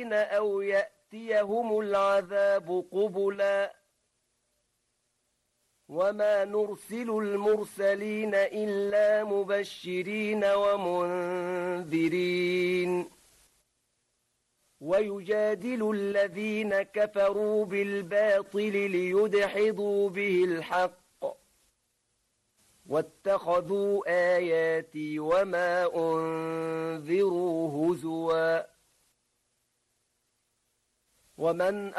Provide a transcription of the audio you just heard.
أو يأتيهم العذاب قبلا وما نرسل المرسلين إلا مبشرين ومنذرين ويجادل الذين كفروا بالباطل ليدحضوا به الحق واتخذوا آياتي وما أنذروا هزوا ومن